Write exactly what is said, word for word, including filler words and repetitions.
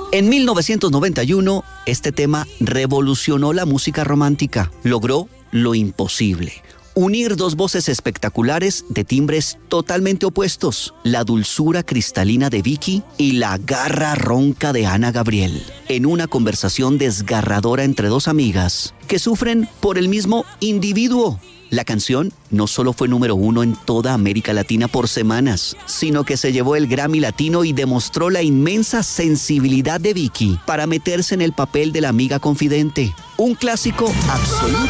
En mil novecientos noventa y uno, este tema revolucionó la música romántica. Logró lo imposible: unir dos voces espectaculares de timbres totalmente opuestos, la dulzura cristalina de Vicky y la garra ronca de Ana Gabriel, en una conversación desgarradora entre dos amigas que sufren por el mismo individuo. La canción no solo fue número uno en toda América Latina por semanas, sino que se llevó el Grammy Latino y demostró la inmensa sensibilidad de Vicky para meterse en el papel de la amiga confidente. Un clásico absoluto.